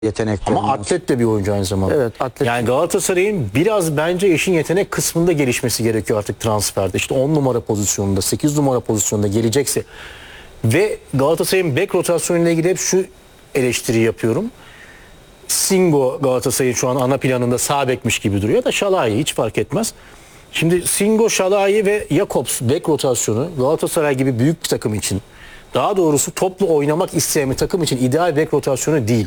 yetenekli. Ama atlet de bir oyuncu aynı zamanda. Evet, atlet. Yani Galatasaray'ın biraz bence işin yetenek kısmında gelişmesi gerekiyor artık transferde. İşte 10 numara pozisyonunda, 8 numara pozisyonunda gelecekse. Ve Galatasaray'ın bek rotasyonuyla ilgili hep şu eleştiri yapıyorum. Singo Galatasaray'ın şu an ana planında sağ bekmiş gibi duruyor da Şalai hiç fark etmez. Şimdi Singo, Şalai ve Jakobs bek rotasyonu Galatasaray gibi büyük bir takım için, daha doğrusu toplu oynamak isteyen bir takım için ideal bek rotasyonu değil.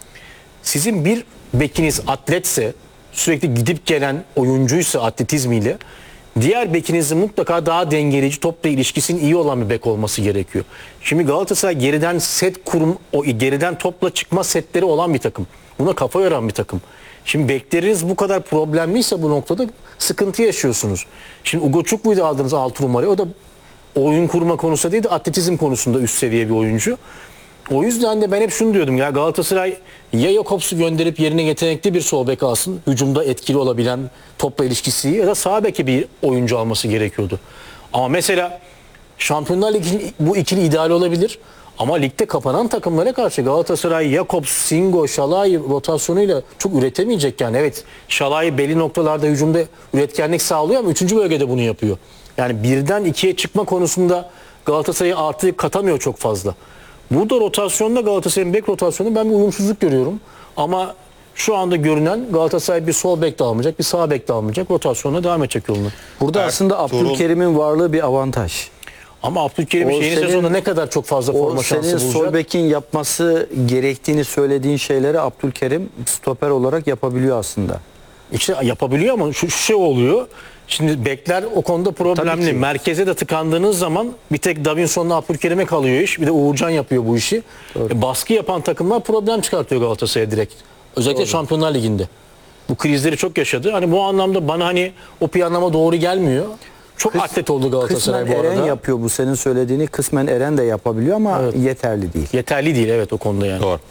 Sizin bir bekiniz atletse, sürekli gidip gelen oyuncuysa atletizmiyle, diğer bekinizin mutlaka daha dengeleyici, topla ilişkisinin iyi olan bir bek olması gerekiyor. Şimdi Galatasaray geriden set kurum, o geriden topla çıkma setleri olan bir takım. Buna kafa yoran bir takım. Şimdi bekleriniz bu kadar problemliyse bu noktada sıkıntı yaşıyorsunuz. Şimdi Ugochukwu aldınız 6 numarayı. O da oyun kurma konusunda değil de atletizm konusunda üst seviye bir oyuncu. O yüzden de ben hep şunu diyordum ya, Galatasaray ya Jakobs'u gönderip yerine yetenekli bir sol bek alsın, hücumda etkili olabilen, topla ilişkisi iyi, ya da sağ beke bir oyuncu alması gerekiyordu. Ama mesela Şampiyonlar Ligi bu ikili ideal olabilir. Ama ligde kapanan takımlara karşı Galatasaray Jakobs, Singo, Şalai rotasyonuyla çok üretemeyecek yani. Evet, Şalai belli noktalarda hücumda üretkenlik sağlıyor ama 3. bölgede bunu yapıyor. Yani birden 2'ye çıkma konusunda Galatasaray'a artı katamıyor çok fazla. Burada rotasyonda Galatasaray'ın bek rotasyonu ben bir uyumsuzluk görüyorum. Ama şu anda görünen Galatasaray bir sol bek de almayacak, bir sağ bek de almayacak. Rotasyonuna devam edecek yoluna. Burada aslında Abdülkerim'in varlığı bir avantaj. Ama Abdülkerim yeni sezonda ne kadar çok fazla forma şansı bulacak? Senin sol bekin yapması gerektiğini söylediğin şeyleri Abdülkerim stoper olarak yapabiliyor aslında. İşte yapabiliyor ama şu şey oluyor. Şimdi bekler o konuda problemli. Merkeze de tıkandığınız zaman bir tek Davinson'la Abdülkerim'e kalıyor iş. Bir de Uğurcan yapıyor bu işi. Baskı yapan takımlar problem çıkartıyor Galatasaray'a direkt. Özellikle Şampiyonlar Ligi'nde. Bu krizleri çok yaşadı. Hani bu anlamda bana hani o planlama doğru gelmiyor. Çok atlet oldu Galatasaray bu arada. Eren yapıyor bu senin söylediğini. Kısmen Eren de yapabiliyor ama yeterli değil. Yeterli değil evet o konuda yani. Doğru.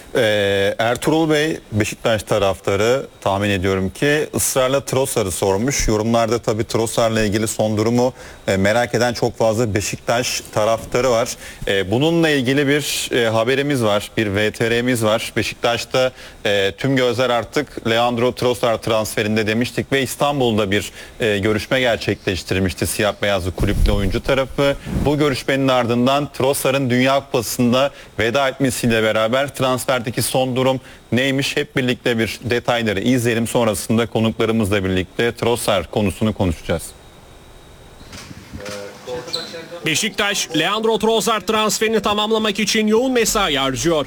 Ertuğrul Bey, Beşiktaş taraftarı, tahmin ediyorum ki ısrarla Trossard'ı sormuş. Yorumlarda tabii Trossard'la ilgili son durumu merak eden çok fazla Beşiktaş taraftarı var. Bununla ilgili bir haberimiz var, bir VTR'miz var. Beşiktaş'ta tüm gözler artık Leandro Trossard transferinde demiştik ve İstanbul'da bir görüşme gerçekleştirmişti siyah beyazlı kulüple oyuncu tarafı. Bu görüşmenin ardından Trossard'ın Dünya Kupası'nda veda etmesiyle beraber transfer son durum neymiş? Hep birlikte bir detayları izleyelim. Sonrasında konuklarımızla birlikte Trossard konusunu konuşacağız. Beşiktaş, Leandro Trossard transferini tamamlamak için yoğun mesai harcıyor.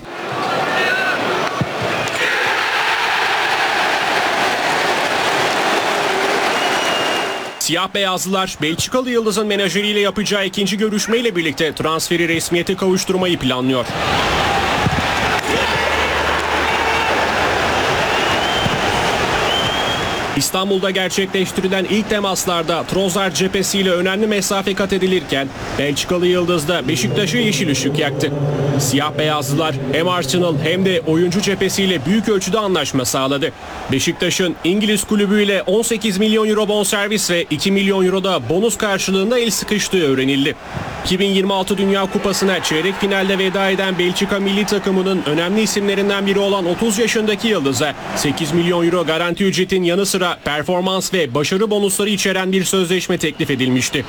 Siyah beyazlılar Belçikalı yıldızın menajeriyle yapacağı ikinci görüşmeyle birlikte transferi resmiyete kavuşturmayı planlıyor. İstanbul'da gerçekleştirilen ilk temaslarda Trossard cephesiyle önemli mesafe kat edilirken Belçikalı yıldız da Beşiktaş'a yeşil ışık yaktı. Siyah beyazlılar hem Arsenal hem de oyuncu cephesiyle büyük ölçüde anlaşma sağladı. Beşiktaş'ın İngiliz kulübüyle 18 milyon euro bonservis ve 2 milyon euro da bonus karşılığında el sıkıştığı öğrenildi. 2026 Dünya Kupası'na çeyrek finalde veda eden Belçika milli takımının önemli isimlerinden biri olan 30 yaşındaki yıldıza 8 milyon euro garanti ücretin yanı sıra performans ve başarı bonusları içeren bir sözleşme teklif edilmişti.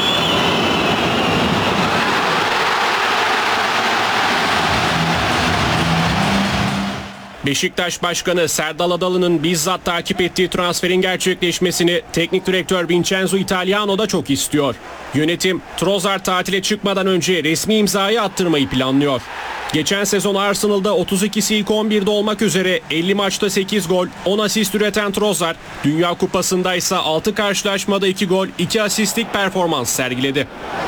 Beşiktaş Başkanı Serdal Adalı'nın bizzat takip ettiği transferin gerçekleşmesini teknik direktör Vincenzo Italiano da çok istiyor. Yönetim Trossard tatile çıkmadan önce resmi imzayı attırmayı planlıyor. Geçen sezon Arsenal'da 32'si ilk 11'de olmak üzere 50 maçta 8 gol, 10 asist üreten Trossard, Dünya Kupası'nda ise 6 karşılaşmada 2 gol, 2 asistlik performans sergiledi.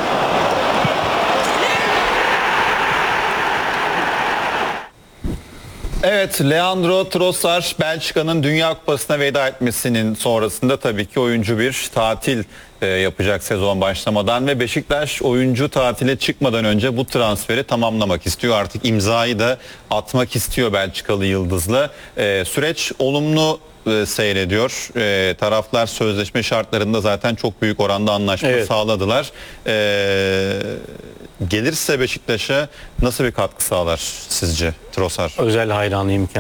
Evet, Leandro Trossard Belçika'nın Dünya Kupası'na veda etmesinin sonrasında tabii ki oyuncu bir tatil yapacak sezon başlamadan ve Beşiktaş oyuncu tatile çıkmadan önce bu transferi tamamlamak istiyor. Artık imzayı da atmak istiyor Belçikalı yıldızla. Süreç olumlu seyrediyor. Taraflar sözleşme şartlarında zaten çok büyük oranda anlaşma sağladılar. gelirse Beşiktaş'a nasıl bir katkı sağlar sizce Trossard? Özel hayranıyım